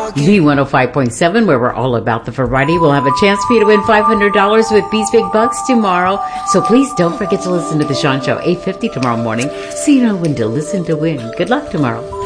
Z105.7, where we're all about the variety. We'll have a chance for you to win $500 with Bees Big Bucks tomorrow. So please don't forget to listen to The Sean Show, 8:50 tomorrow morning, so you know when to listen to win. Good luck tomorrow.